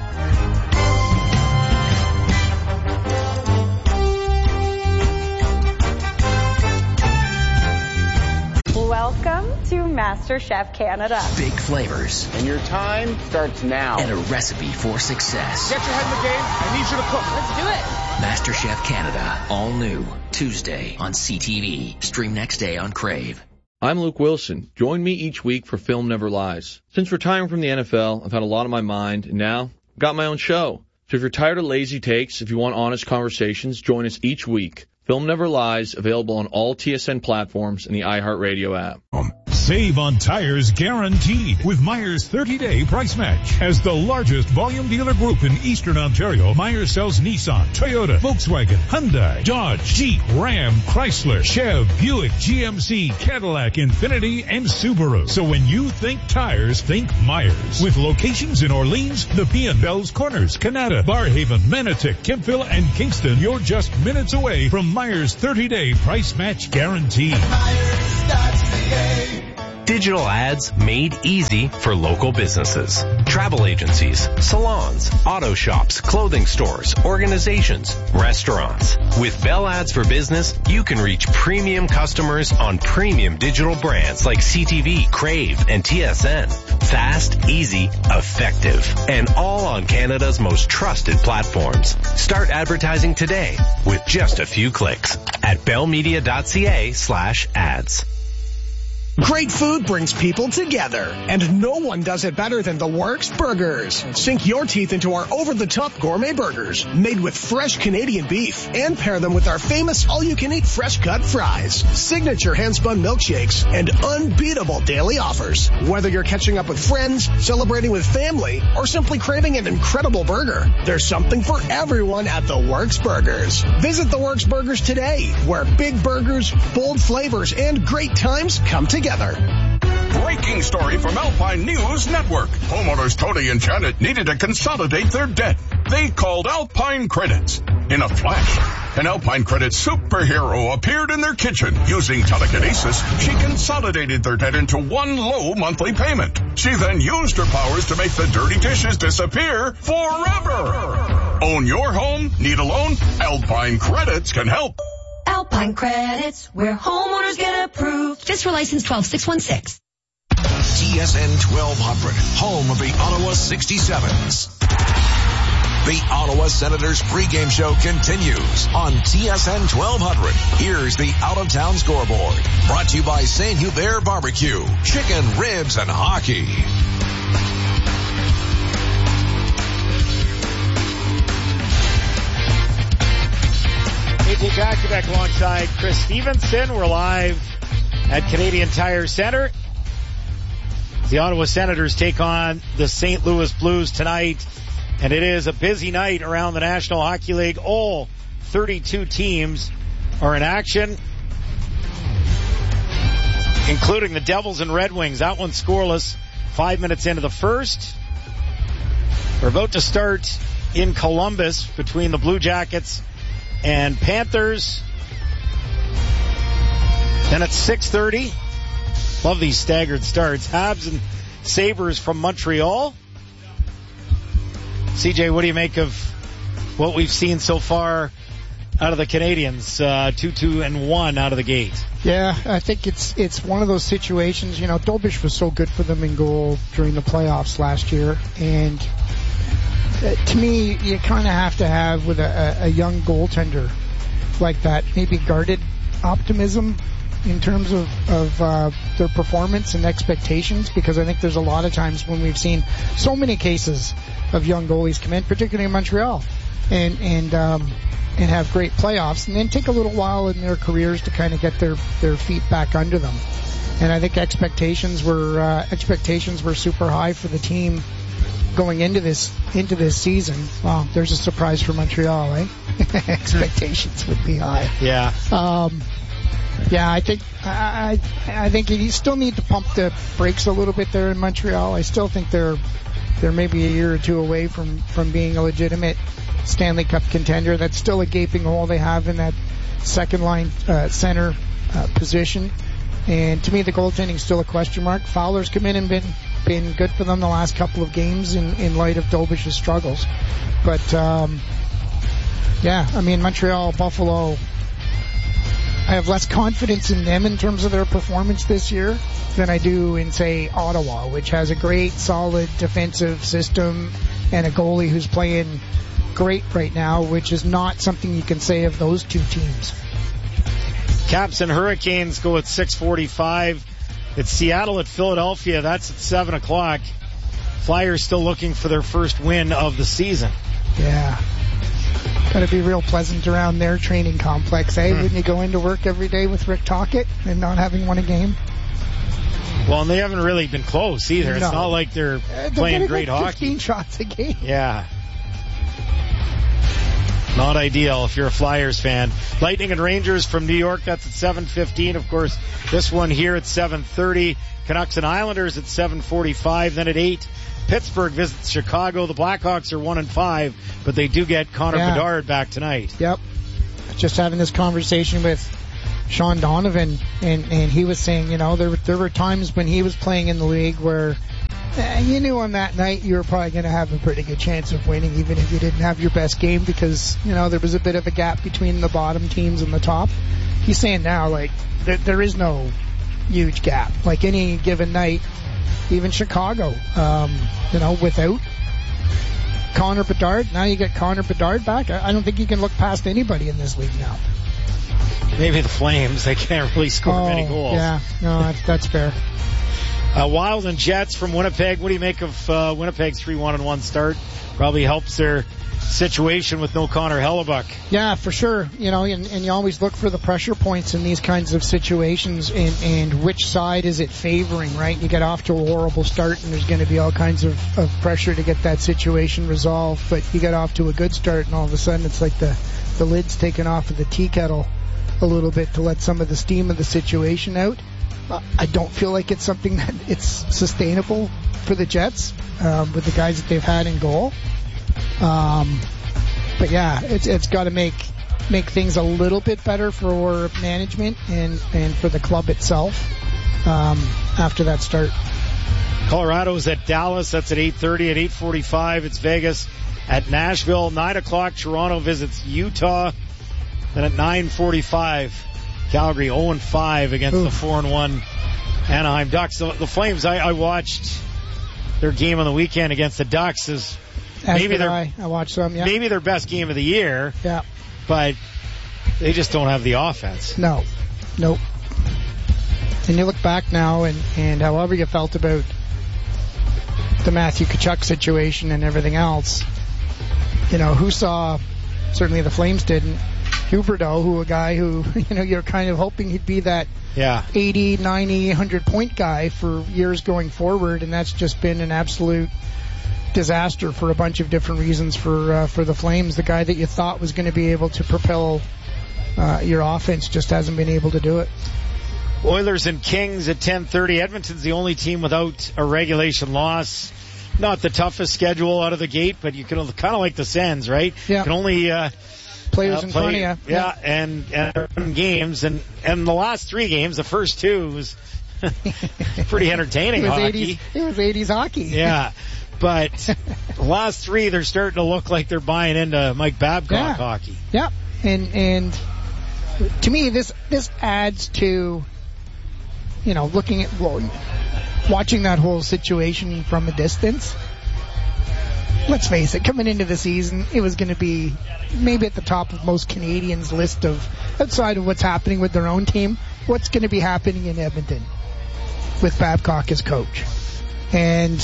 Welcome to MasterChef Canada.
Big flavors.
And your time starts now.
And a recipe for success.
Get your head in the game. I need you to cook.
Let's do it.
MasterChef Canada. All new. Tuesday on CTV. Stream next day on Crave.
I'm Luke Wilson. Join me each week for Film Never Lies. Since retiring from the NFL, I've had a lot on my mind, and now I've got my own show. So if you're tired of lazy takes, if you want honest conversations, join us each week. Film Never Lies, available on all TSN platforms and the iHeartRadio app.
Save on tires guaranteed with Myers 30-day price match. As the largest volume dealer group in Eastern Ontario, Myers sells Nissan, Toyota, Volkswagen, Hyundai, Dodge, Jeep, Ram, Chrysler, Chev, Buick, GMC, Cadillac, Infiniti, and Subaru. So when you think tires, think Myers. With locations in Orleans, Nepean, Bells Corners, Canada, Barhaven, Manotick, Kempville, and Kingston, you're just minutes away from Myers 30-day price match guarantee.
Digital ads made easy for local businesses. Travel agencies, salons, auto shops, clothing stores, organizations, restaurants. With Bell Ads for Business, you can reach premium customers on premium digital brands like CTV, Crave, and TSN. Fast, easy, effective, and all on Canada's most trusted platforms. Start advertising today with just a few clicks at bellmedia.ca/ads.
Great food brings people together, and no one does it better than The Works Burgers. Sink your teeth into our over-the-top gourmet burgers, made with fresh Canadian beef, and pair them with our famous all-you-can-eat fresh-cut fries, signature hand-spun milkshakes, and unbeatable daily offers. Whether you're catching up with friends, celebrating with family, or simply craving an incredible burger, there's something for everyone at The Works Burgers. Visit The Works Burgers today, where big burgers, bold flavors, and great times come together.
Breaking story from Alpine News Network. Homeowners Tony and Janet needed to consolidate their debt. They called Alpine Credits. In a flash, an Alpine Credits superhero appeared in their kitchen. Using telekinesis, she consolidated their debt into one low monthly payment. She then used her powers to make the dirty dishes disappear forever. Own your home? Need a loan? Alpine Credits can help.
Alpine Credits, where homeowners get approved. FSR license 12616.
TSN 1200, home of the Ottawa 67s. The Ottawa Senators pregame show continues on TSN 1200. Here's the out-of-town scoreboard. Brought to you by St. Hubert Barbecue, chicken, ribs, and hockey.
AJ Jakubec alongside Chris Stevenson. We're live at Canadian Tire Center. The Ottawa Senators take on the St. Louis Blues tonight, and it is a busy night around the National Hockey League. All 32 teams are in action, including the Devils and Red Wings. That one's scoreless 5 minutes into the first. We're about to start in Columbus between the Blue Jackets and Panthers. Then at 6:30, love these staggered starts. Habs and Sabres from Montreal. CJ, what do you make of what we've seen so far out of the Canadians? 2-2-1 out of the gate.
Yeah, I think it's one of those situations. You know, Dolbish was so good for them in goal during the playoffs last year, and to me, you kind of have to have with a young goaltender like that, maybe guarded optimism in terms of their performance and expectations, because I think there's a lot of times when we've seen so many cases of young goalies come in, particularly in Montreal, and have great playoffs, and then take a little while in their careers to kind of get their feet back under them. And I think expectations were super high for the team going into this season. Wow, there's a surprise for Montreal, eh? Expectations would be high.
Yeah.
Yeah, I think you still need to pump the brakes a little bit there in Montreal. I still think they're maybe a year or two away from being a legitimate Stanley Cup contender. That's still a gaping hole they have in that second line center position. And to me, the goaltending's still a question mark. Fowler's come in and been good for them the last couple of games in light of Dolbish's struggles. But yeah, I mean, Montreal, Buffalo, I have less confidence in them in terms of their performance this year than I do in, say, Ottawa, which has a great, solid defensive system and a goalie who's playing great right now, which is not something you can say of those two teams.
Caps and Hurricanes go at 6:45. It's Seattle at Philadelphia. That's at 7 o'clock. Flyers still looking for their first win of the season.
Yeah. Got to be real pleasant around their training complex, eh? Wouldn't you go into work every day with Rick Tocchet and not having won a game?
Well, and they haven't really been close either. It's not like they're playing great hockey.
15 shots a game.
Yeah. Not ideal if you're a Flyers fan. Lightning and Rangers from New York, that's at 7:15. Of course, this one here at 7:30. Canucks and Islanders at 7:45. Then at 8, Pittsburgh visits Chicago. The Blackhawks are 1-5, but they do get Connor Bedard back tonight.
Yep. Just having this conversation with Sean Donovan, and he was saying, there were times when he was playing in the league where you knew on that night you were probably going to have a pretty good chance of winning, even if you didn't have your best game, because, there was a bit of a gap between the bottom teams and the top. He's saying now, there is no huge gap. Like any given night, even Chicago, without Connor Bedard, now you get Connor Bedard back. I don't think you can look past anybody in this league now.
Maybe the Flames, they can't really score many goals.
Yeah, no, that's fair.
Wild and Jets from Winnipeg. What do you make of Winnipeg's 3-1-1 start? Probably helps their situation with no Connor Hellebuck.
Yeah, for sure. And you always look for the pressure points in these kinds of situations, and which side is it favoring, right? You get off to a horrible start, and there's going to be all kinds of pressure to get that situation resolved, but you get off to a good start, and all of a sudden it's like the lid's taken off of the tea kettle a little bit to let some of the steam of the situation out. I don't feel like it's something that it's sustainable for the Jets with the guys that they've had in goal. But yeah, it's got to make things a little bit better for management and for the club itself after that start.
Colorado's at Dallas. That's at 8:30. At 8:45, it's Vegas at Nashville. 9 o'clock, Toronto visits Utah. Then at 9:45, Calgary 0-5 against the 4-1 Anaheim Ducks. The Flames, I watched their game on the weekend against the Ducks.
I watched some, yeah.
Maybe their best game of the year.
Yeah.
But they just don't have the offense.
No. Nope. And you look back now and however you felt about the Matthew Tkachuk situation and everything else, who saw, certainly the Flames didn't, Huberdeau, a guy who, you're kind of hoping he'd be that 80, 90, 100 point guy for years going forward, and that's just been an absolute disaster for a bunch of different reasons for the Flames. The guy that you thought was going to be able to propel your offense just hasn't been able to do it.
Oilers and Kings at 10:30. Edmonton's the only team without a regulation loss. Not the toughest schedule out of the gate, but you can kind of like the Sens, right?
Yeah.
You can only
players in front of you.
Yeah, and games. And the last 3 games, the first 2 was pretty entertaining hockey.
It was 80s hockey.
Yeah. But the last 3, they're starting to look like they're buying into Mike Babcock hockey.
Yeah. And to me, this adds to, looking at, watching that whole situation from a distance. Let's face it, coming into the season, it was going to be maybe at the top of most Canadians' list of, outside of what's happening with their own team, what's going to be happening in Edmonton with Babcock as coach. And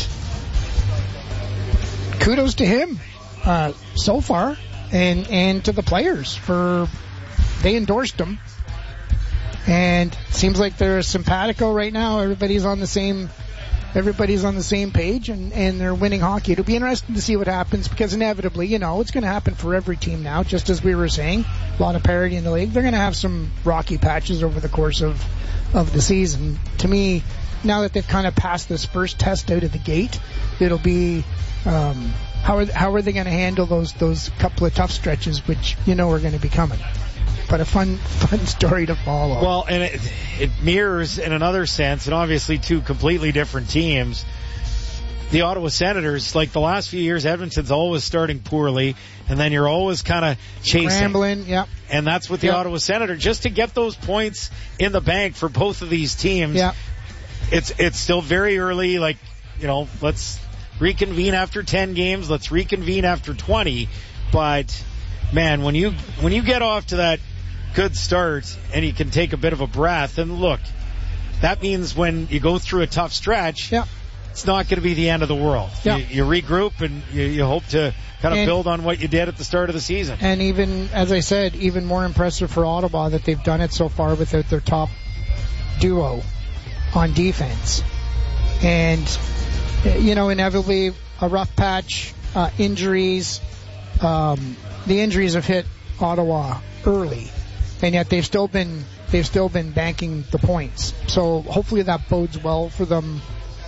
kudos to him so far, and to the players for they endorsed him. And it seems like they're simpatico right now. Everybody's on the same page, and they're winning hockey. It'll be interesting to see what happens, because inevitably, it's going to happen for every team now, just as we were saying. A lot of parity in the league. They're going to have some rocky patches over the course of the season. To me, now that they've kind of passed this first test out of the gate, it'll be how are they going to handle those couple of tough stretches, which are going to be coming. But a fun story to follow.
Well, and it mirrors in another sense, and obviously 2 completely different teams. The Ottawa Senators, like the last few years, Edmonton's always starting poorly, and then you're always kind of chasing.
Scrambling, yep.
And that's what the Ottawa Senators, just to get those points in the bank for both of these teams.
Yep.
It's still very early, let's reconvene after 10 games, let's reconvene after 20, but man, when you get off to that good start and you can take a bit of a breath. And look, that means when you go through a tough stretch, it's not going to be the end of the world. You regroup and you hope to kind of build on what you did at the start of the season.
And even, as I said, even more impressive for Ottawa that they've done it so far without their top duo on defense. And, inevitably a rough patch, injuries. The injuries have hit Ottawa early, and yet they've still been banking the points. So hopefully that bodes well for them.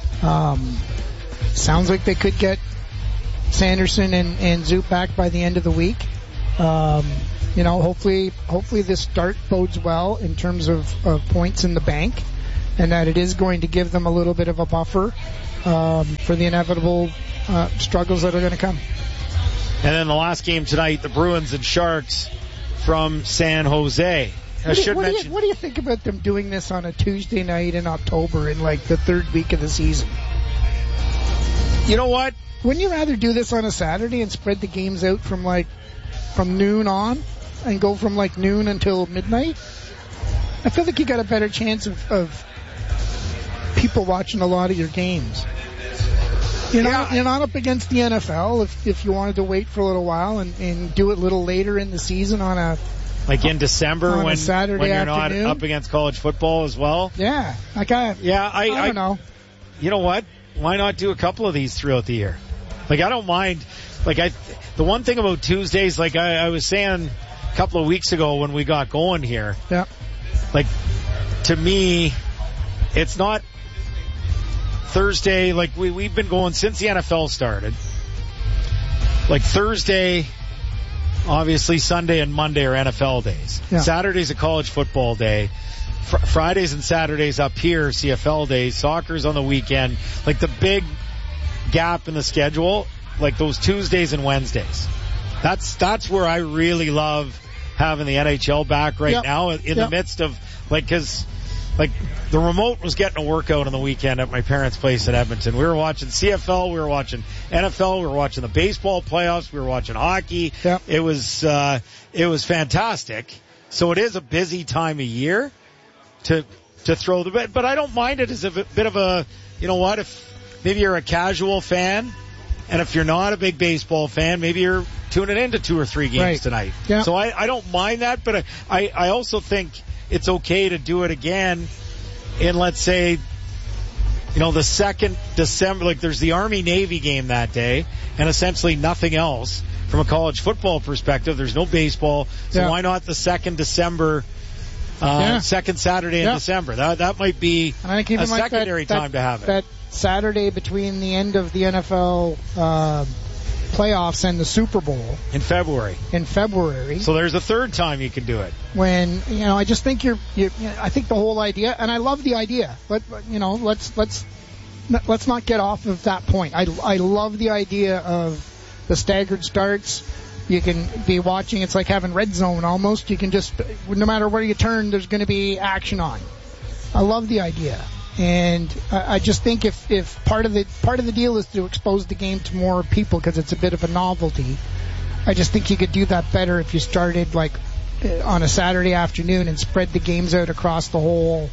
Sounds like they could get Sanderson and Zoop back by the end of the week. Hopefully this start bodes well in terms of points in the bank, and that it is going to give them a little bit of a buffer for the inevitable struggles that are going to come.
And then the last game tonight, the Bruins and Sharks from San Jose.
What do you think about them doing this on a Tuesday night in October in like the third week of the season?
You know what?
Wouldn't you rather do this on a Saturday and spread the games out from noon on and go from like noon until midnight? I feel like you got a better chance of people watching a lot of your games. You're not up against the NFL if you wanted to wait for a little while and do it a little later in the season on a...
Like in December when
Saturday
you're
afternoon.
Not up against college football as well?
Yeah. I don't know.
You know what? Why not do a couple of these throughout the year? Like, I don't mind. The one thing about Tuesdays, like I was saying a couple of weeks ago when we got going here.
Yeah.
Like, to me, it's not Thursday. Like, we've been going since the NFL started. Like, Thursday, obviously Sunday and Monday are NFL days.
Yeah.
Saturday's a college football day. Fridays and Saturdays up here, CFL days. Soccer's on the weekend. Like, the big gap in the schedule, like those Tuesdays and Wednesdays. That's where I really love having the NHL back right now in the midst of, because the remote was getting a workout on the weekend at my parents' place in Edmonton. We were watching CFL, we were watching NFL, we were watching the baseball playoffs, we were watching hockey.
Yep.
It was fantastic. So it is a busy time of year to throw the bit, but I don't mind it as a bit of a, if maybe you're a casual fan, and if you're not a big baseball fan, maybe you're tuning into 2 or 3 games tonight.
Yeah.
So I don't mind that, but I also think it's okay to do it again in, let's say, the 2nd December, like there's the Army-Navy game that day, and essentially nothing else from a college football perspective. There's no baseball, so why not the 2nd December, second Saturday in December? That might be a secondary time to have it.
That Saturday between the end of the NFL playoffs and the Super Bowl
in February.
So
there's a third time you can do it.
When I just think I think the whole idea, and I love the idea, but let's not get off of that point. I love the idea of the staggered starts. You can be watching. It's like having Red Zone almost. You can just, no matter where you turn, there's going to be action on. I love the idea. And I just think if part of the deal is to expose the game to more people because it's a bit of a novelty, I just think you could do that better if you started on a Saturday afternoon and spread the games out across the whole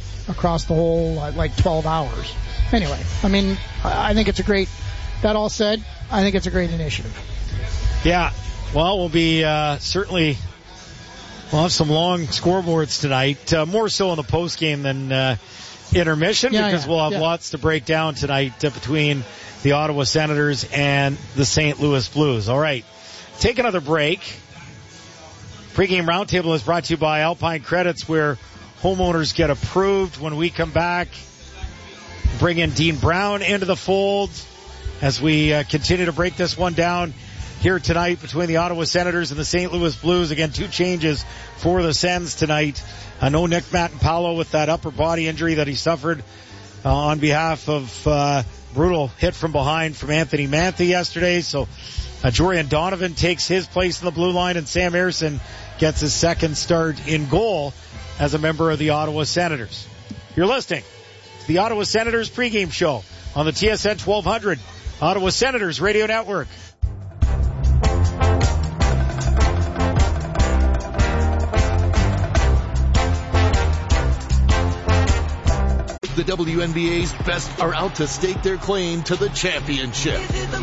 12 hours. Anyway, I think it's a great. That all said, I think it's a great initiative.
Yeah. Well, we'll be certainly. We'll have some long scoreboards tonight. More so in the post game than intermission, because we'll have lots to break down tonight between the Ottawa Senators and the St. Louis Blues. All right, take another break. Pre-game roundtable is brought to you by Alpine Credits, where homeowners get approved. When we come back, bring in Dean Brown into the fold as we continue to break this one down here tonight between the Ottawa Senators and the St. Louis Blues. Again, 2 changes for the Sens tonight. No Nick Mattampalo with that upper body injury that he suffered on behalf of brutal hit from behind from Anthony Mantha yesterday. So Jorian Donovan takes his place in the blue line, and Sam Ersson gets his second start in goal as a member of the Ottawa Senators. You're listening to the Ottawa Senators pregame show on the TSN 1200 Ottawa Senators Radio Network.
The WNBA's best are out to stake their claim to the championship.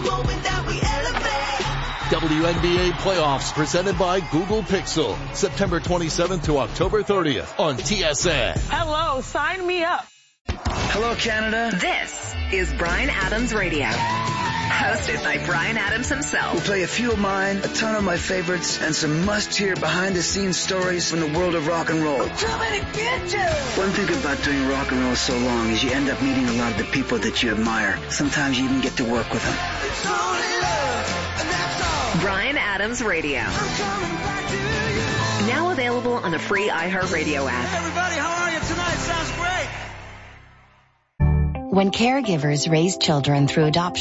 WNBA playoffs presented by Google Pixel. September 27th to October 30th on TSN.
Hello, sign me up.
Hello, Canada.
This is Bryan Adams Radio. Hosted by Bryan Adams himself.
We'll play a few of mine, a ton of my favorites, and some must-hear behind-the-scenes stories from the world of rock and roll. One thing about doing rock and roll so long is you end up meeting a lot of the people that you admire. Sometimes you even get to work with them.
Bryan Adams Radio. Now available on the free iHeartRadio app.
Hey everybody, how are you tonight? Sounds great.
When caregivers raise children through adoption,